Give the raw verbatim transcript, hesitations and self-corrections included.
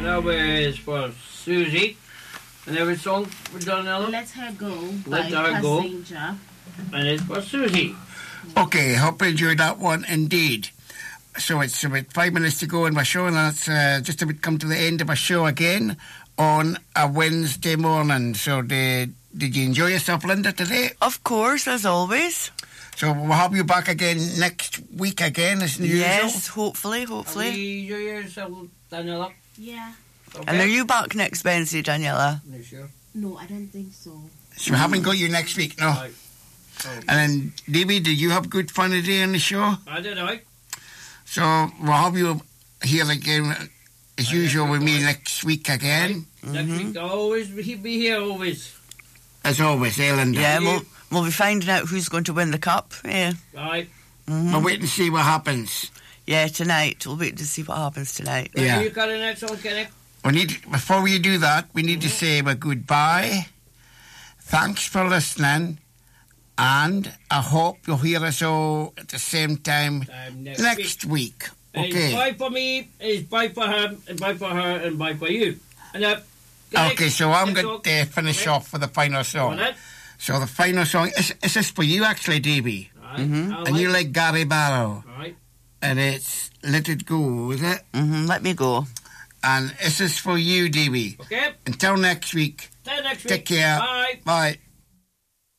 That was for Susie. And every song for Daniela. Let Her Go Let by Her Go. Passenger. And it's for Susie. Okay, hope you enjoyed that one indeed. So it's about five minutes to go in my show, and that's uh, just about come to the end of my show again on a Wednesday morning. So did, did you enjoy yourself, Linda, today? Of course, as always. So we'll have you back again next week again, as usual? Yes, hopefully, hopefully. Have you enjoy yourself, Daniela? Yeah. Okay. And are you back next Wednesday, Daniela? You sure? No, I don't think so. So we haven't got you next week, no? Right. Oh. And then, Davey, did you have good fun today on the show? I did, I. So we'll have you here again, as Right, usual, with me right. next week again. Right. Next week, I'll always be be here, always. As always, eh, Linda? Yeah, you. we'll, we'll be finding out who's going to win the cup. Yeah. Right. Mhm. We'll wait and see what happens. Yeah, tonight. We'll wait to see what happens tonight. Right, Yeah. You got the next one, Kenny? We need before we do that, we need to say a goodbye. Thanks for listening, and I hope you'll hear us all at the same time Time next, next week. And It's Okay. bye for me, it's bye for her, and bye for her, and bye for you. And uh, Kenny, Okay, so I'm next going song. to finish Okay. off with the final Go song. on then. So the final song is, is this for you actually, Davey? Right. Mhm. I'll And you like- like Gary Barrow, Right. and it's Let It Go, is it? hmm Let me go. And this is for you, Davey. Okay. Until next week, Till next week. take care. Bye. Bye.